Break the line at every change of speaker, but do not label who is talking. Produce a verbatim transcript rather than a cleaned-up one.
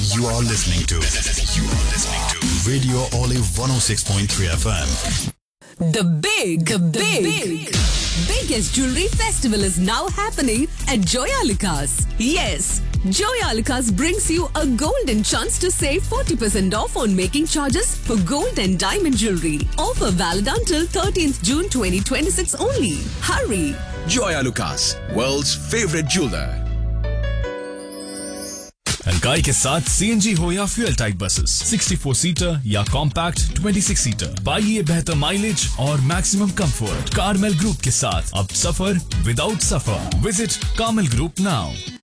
You are listening to You are listening to Radio Olive one oh six point three F M.
The big, the big, big, biggest jewelry festival is now happening at Joyalukas. Yes, Joyalukas brings you a golden chance to save forty percent off on making charges for gold and diamond jewelry. Offer valid until thirteenth June twenty twenty-six only. Hurry!
Joyalukas, world's favorite jeweler.
हल्काई के साथ CNG हो या fuel type buses, चौंसठ seater या compact छब्बीस seater, पाइए बेहतर mileage और मैक्सिमम कंफर्ट। कार्मेल ग्रुप के साथ अब सफर विदाउट सफर। Visit Carmel group now.